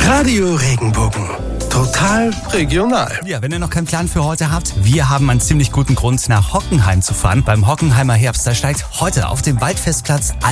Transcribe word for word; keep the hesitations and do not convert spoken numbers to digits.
Radio Regenbogen. Total regional. Ja, wenn ihr noch keinen Plan für heute habt, wir haben einen ziemlich guten Grund, nach Hockenheim zu fahren. Beim Hockenheimer Herbst, da steigt heute auf dem Waldfestplatz